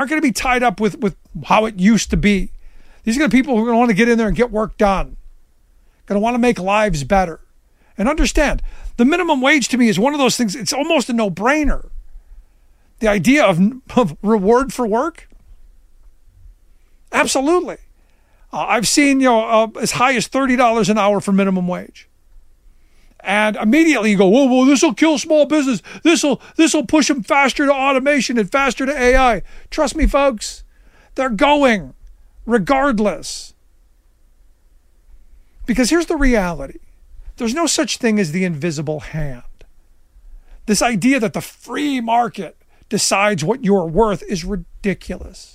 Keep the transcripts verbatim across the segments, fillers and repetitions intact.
aren't going to be tied up with, with how it used to be. These are going to be people who are going to want to get in there and get work done. Going to want to make lives better. And understand, the minimum wage to me is one of those things, it's almost a no-brainer. The idea of, of reward for work? Absolutely. Uh, I've seen, you know, uh, as high as thirty dollars an hour for minimum wage. And immediately you go, whoa, whoa, this will kill small business. This will this will push them faster to automation and faster to A I. Trust me, folks, they're going regardless. Because here's the reality. There's no such thing as the invisible hand. This idea that the free market decides what you're worth is ridiculous.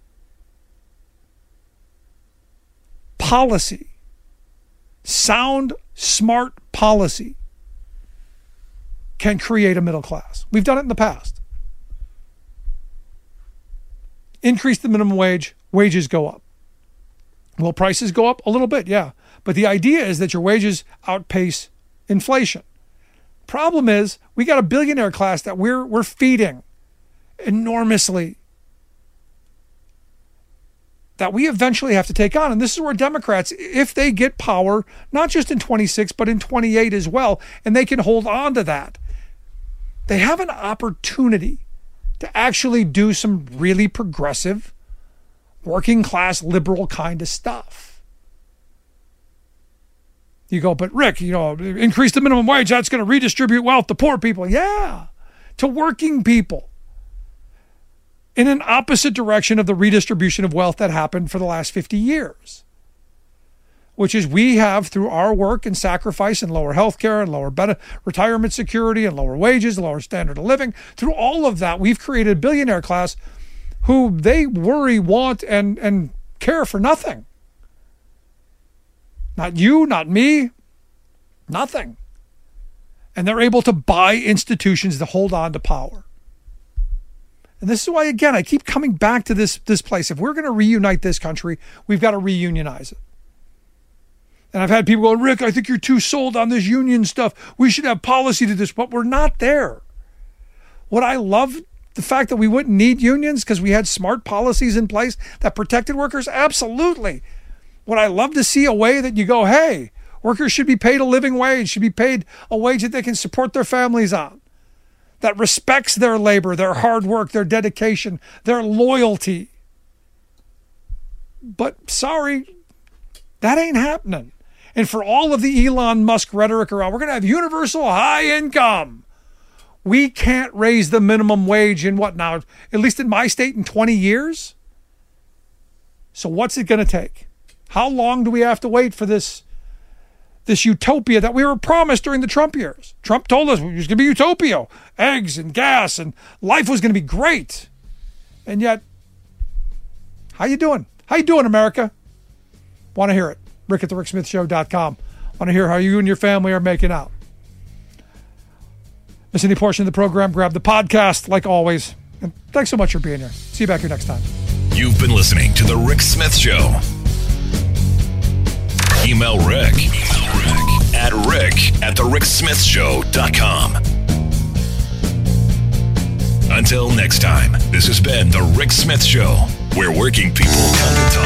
Policy, sound, smart policy can create a middle class. We've done it in the past. Increase the minimum wage, wages go up. Will prices go up? A little bit, yeah. But the idea is that your wages outpace inflation. Problem is, we got a billionaire class that we're we're feeding enormously, that we eventually have to take on. And this is where Democrats, if they get power, not just in twenty-six, but in twenty-eight as well, and they can hold on to that, they have an opportunity to actually do some really progressive, working class, liberal kind of stuff. You go, but Rick, you know, increase the minimum wage, that's going to redistribute wealth to poor people. Yeah, to working people. In an opposite direction of the redistribution of wealth that happened for the last fifty years. Which is we have, through our work and sacrifice and lower health care and lower better retirement security and lower wages, lower standard of living, through all of that, we've created a billionaire class who they worry, want, and, and care for nothing. Not you, not me, nothing. And they're able to buy institutions to hold on to power. And this is why, again, I keep coming back to this, this place. If we're going to reunite this country, we've got to reunionize it. And I've had people go, Rick, I think you're too sold on this union stuff. We should have policy to this, but we're not there. What I love, the fact that we wouldn't need unions because we had smart policies in place that protected workers, absolutely. Would I love to see a way that you go, hey, workers should be paid a living wage, should be paid a wage that they can support their families on, that respects their labor, their hard work, their dedication, their loyalty. But sorry, that ain't happening. And for all of the Elon Musk rhetoric around, we're going to have universal high income. We can't raise the minimum wage in what now, at least in my state, in twenty years? So what's it going to take? How long do we have to wait for this, this utopia that we were promised during the Trump years? Trump told us it was going to be utopia, eggs and gas, and life was going to be great. And yet, how you doing? How you doing, America? Want to hear it. Rick at the rick smith show dot com. Want to hear how you and your family are making out. Miss any portion of the program, grab the podcast, like always. And thanks so much for being here. See you back here next time. You've been listening to The Rick Smith Show. Email Rick, Email Rick at rick at the rick smith show dot com. Until next time, this has been The Rick Smith Show, where working people come to talk.